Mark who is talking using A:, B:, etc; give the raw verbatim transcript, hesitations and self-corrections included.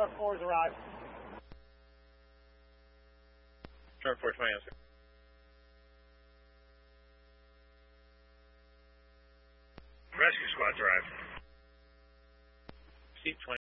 A: Sharp fours arrived.
B: Sharp four twenty, answer.
C: Rescue squads arrived.
B: Seat twenty.